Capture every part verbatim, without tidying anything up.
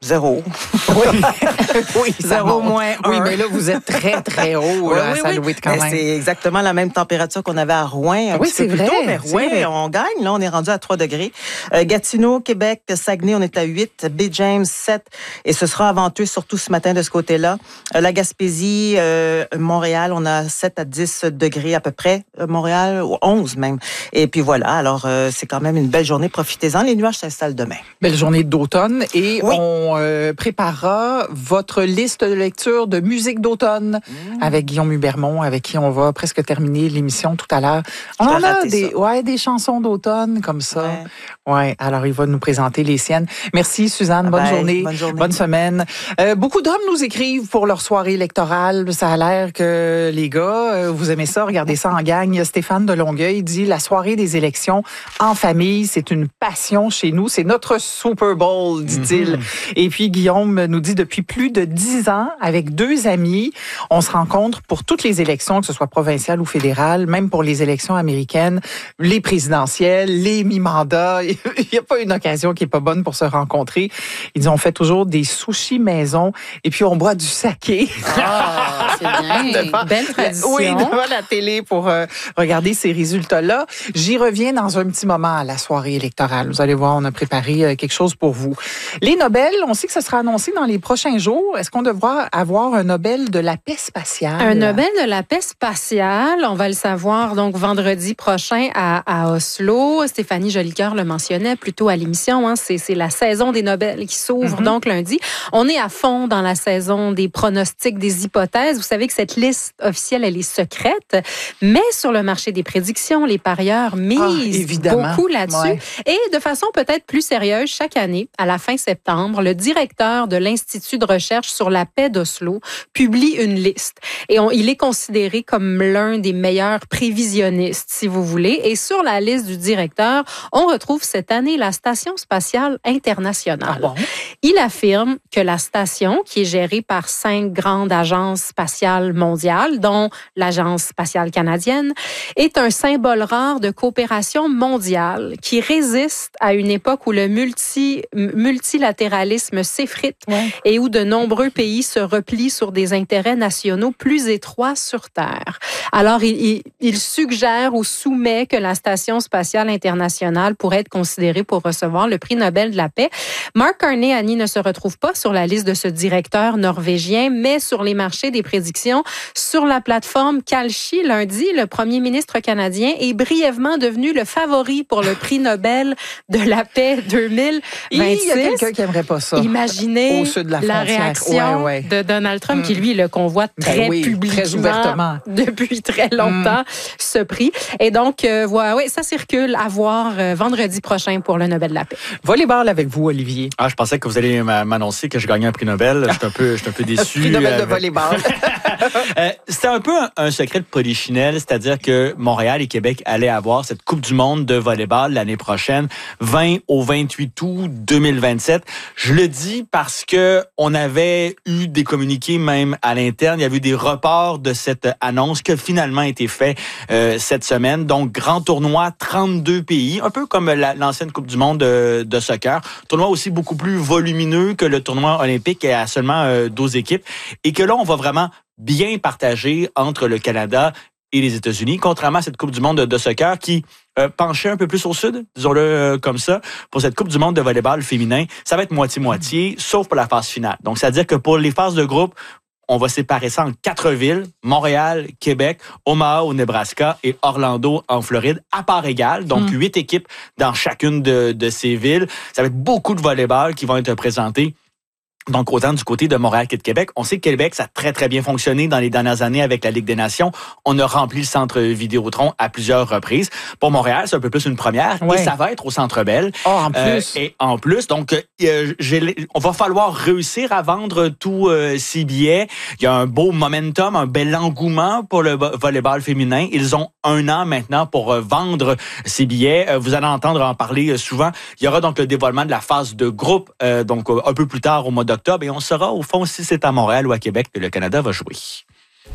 Zéro. Oui, oui Zéro moins un. Oui, mais là, vous êtes très, très haut Oui, là, oui, à Saint-Louis quand oui. même. C'est exactement la même température qu'on avait à Rouen un oui, petit c'est peu plus vrai, tôt, mais Rouen, vrai. on gagne. Là, on est rendu à trois degrés. Euh, Gatineau, Québec, Saguenay, on est à huit. Baie James, sept. Et ce sera venteux, surtout ce matin de ce côté-là. Euh, la Gaspésie, euh, Montréal, on a sept à dix degrés à peu près. Euh, Montréal, onze même. Et puis voilà, alors euh, c'est quand même une belle journée. Profitez-en. Les nuages s'installent demain. Belle journée d'automne et Oui. on euh, préparera votre liste de lecture de musique d'automne mmh. avec Guillaume Hubermont, avec qui on va presque terminer l'émission tout à l'heure. On en a des, ouais, des chansons d'automne comme ça. Ouais. ouais. Alors, il va nous présenter les siennes. Merci, Suzanne. Bonne, bye. journée. Bonne journée. Bonne semaine. Euh, beaucoup d'hommes nous écrivent pour leur soirée électorale. Ça a l'air que les gars, euh, vous aimez ça. Regardez ça en gang. Stéphane de Longueuil dit la soirée des élections en famille, c'est une passion chez nous. C'est notre Super Bowl, dit-il. Mm-hmm. Et puis, Guillaume nous dit depuis plus de dix ans, avec deux amis, on se rencontre pour toutes les élections, que ce soit provinciales ou fédérales, même pour les élections américaines, les présidentielles, les mi-mandats. Il n'y a pas une occasion qui est pas bonne pour se rencontrer. Ils disent, on fait toujours des sushis maison et puis on boit du saké. Ah, c'est bien. devant, belle tradition. Oui, devant la télé pour euh, regarder ces résultats-là. J'y reviens dans un petit moment à la soirée électorale. Vous allez voir, on a préparé euh, quelque chose pour vous. Les Nobel, on sait que ça sera annoncé dans les prochains jours. Est-ce qu'on devra avoir un Nobel de la paix spatiale? Un Nobel de la paix spatiale, on va le savoir donc vendredi prochain à, à Oslo. Stéphanie Jolicoeur le mentionnait plus tôt à l'émission. Hein, c'est, c'est la saison des Nobel qui s'ouvre mm-hmm. donc lundi. On est à fond dans la saison des pronostics, des hypothèses. Vous savez que cette liste officielle, elle est secrète, mais sur le marché des prédictions, les parieurs misent ah, beaucoup là-dessus. Ouais. Et de façon peut-être plus sérieuse, chaque année, à la fin septembre, le directeur de l'Institut de recherche sur la paix d'Oslo publie une liste. Et on, il est considéré comme l'un des meilleurs prévisionnistes, si vous voulez. Et sur la liste du directeur, on retrouve cette année la Station spatiale internationale. Ah bon? Il affirme que la station, qui est gérée par cinq grandes agences spatiales mondiales, dont l'Agence spatiale canadienne, est un symbole rare de coopération mondiale qui résiste à une époque où le multi, multilatéralisme s'effrite ouais. et où de nombreux pays se replient sur des intérêts nationaux plus étroits sur Terre. Alors, il, il, il suggère ou soumet que la Station spatiale internationale pourrait être considérée pour recevoir le prix Nobel de la paix. Mark Carney, Annie, ne se retrouve pas sur la liste de ce directeur norvégien, mais sur les marchés des prédictions. Sur la plateforme Kalshi, lundi, le premier ministre canadien est brièvement devenu le favori pour le prix Nobel de la paix deux mille vingt-six. Il y a quelqu'un qui aimerait pas ça. Imaginez au sud de la, la réaction ouais, ouais. de Donald Trump, mmh. qui lui le convoite très ben oui, publiquement très ouvertement. Depuis très longtemps, mmh. ce prix. Et donc, euh, voilà, ouais, ça circule à voir euh, vendredi prochain pour le Nobel de la paix. Volleyball avec vous, Olivier. Ah, je pensais que vous allez m'annoncer que je gagnais un prix Nobel. Je suis un peu, je suis un peu déçu. Prix Nobel de volleyball. euh, c'était un peu un, un secret de polichinelle, c'est-à-dire que Montréal et Québec allaient avoir cette Coupe du monde de volleyball l'année prochaine, vingt au vingt-huit août deux mille vingt-sept. Je le dis parce que on avait eu des communiqués même à l'interne. Il y avait eu des reports de cette annonce qui a finalement été fait euh, cette semaine. Donc, grand tournoi, trente-deux pays, un peu comme la, l'ancienne Coupe du monde de, de soccer. Tournoi aussi beaucoup plus volumineux que le tournoi olympique à seulement euh, douze équipes. Et que là, on va vraiment bien partager entre le Canada et les États-Unis, contrairement à cette Coupe du monde de, de soccer qui euh, penchait un peu plus au sud, disons-le euh, comme ça. Pour cette Coupe du monde de volleyball féminin, ça va être moitié-moitié, sauf pour la phase finale. Donc, c'est-à-dire que pour les phases de groupe, on va séparer ça en quatre villes, Montréal, Québec, Omaha au Nebraska et Orlando en Floride, à part égale. Donc, mmh. huit équipes dans chacune de, de ces villes. Ça va être beaucoup de volleyball qui vont être présentés. Donc, autant du côté de Montréal que de Québec. On sait que Québec, ça a très, très bien fonctionné dans les dernières années avec la Ligue des Nations. On a rempli le centre Vidéotron à plusieurs reprises. Pour Montréal, c'est un peu plus une première. Ouais. Et ça va être au Centre Bell. Oh, en plus. Euh, et en plus, donc, euh, j'ai, on va falloir réussir à vendre tous euh, ces billets. Il y a un beau momentum, un bel engouement pour le volleyball féminin. Ils ont un an maintenant pour euh, vendre ces billets. Euh, vous allez entendre en parler euh, souvent. Il y aura donc le dévoilement de la phase de groupe, euh, donc euh, un peu plus tard au mois de octobre, et on saura au fond si c'est à Montréal ou à Québec que le Canada va jouer. Je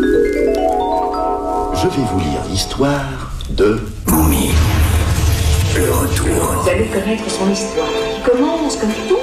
vais vous lire l'histoire de Mummy. Le retour. Vous allez connaître son histoire qui commence comme tout